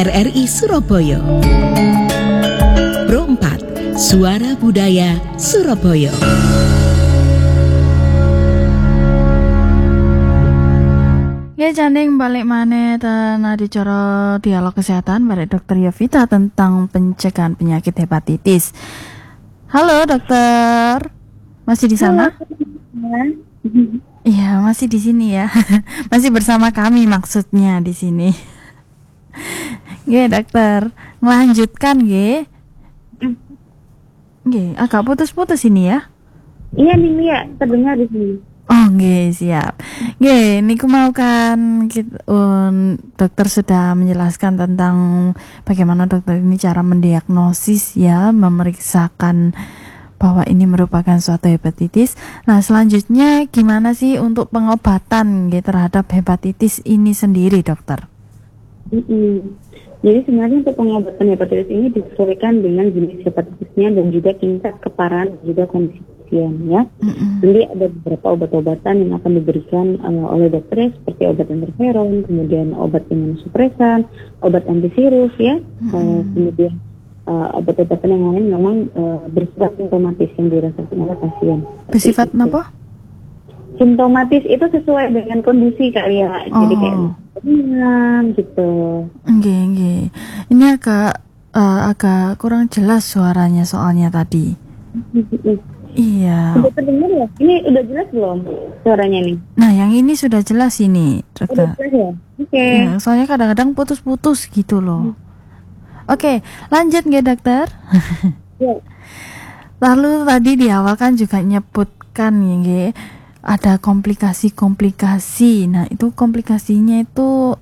RRI Surabaya. Pro 4, Suara Budaya Surabaya. Ya janing balik maneh ten adicara dialog kesehatan bareng Dr. Yovita tentang pencegahan penyakit hepatitis. Halo dokter, masih di sana? Iya masih di sini ya, masih bersama kami maksudnya di sini. Nggih dokter, melanjutkan nggih. Nggih, agak putus-putus ini ya. Iya nih Mia, terdengar di sini. Oh nggih, siap. Nggih, niku mau kan dokter sudah menjelaskan tentang bagaimana dokter ini cara mendiagnosis ya, memeriksakan bahwa ini merupakan suatu hepatitis. Nah, selanjutnya gimana sih untuk pengobatan nggih terhadap hepatitis ini sendiri, dokter? Jadi sebenarnya untuk pengobatan hepatitis ini disesuaikan dengan jenis hepatitisnya dan juga tingkat keparahan dan juga kondisi pasien ya. Jadi ada beberapa obat-obatan yang akan diberikan oleh dokter seperti obat interferon, kemudian obat imunosupresan, obat antivirus ya, kemudian obat-obatan yang lain memang bersifat simptomatis yang dirasakan oleh pasien. Bersifat apa? Simptomatis itu sesuai dengan kondisi kali ya, jadi kayak gitu. Nggih. Ini agak kurang jelas suaranya soalnya tadi. Iya. Sudah terdengar ya? Ini udah jelas belum suaranya nih? Nah, yang ini sudah jelas ini, dokter. Udah jelas ya? Oke. Ya, soalnya kadang-kadang putus-putus gitu loh. Oke, lanjut nggih dokter? Ya. Lalu tadi di awal kan juga nyebutkan nggih ada komplikasi-komplikasi. Nah, itu komplikasinya itu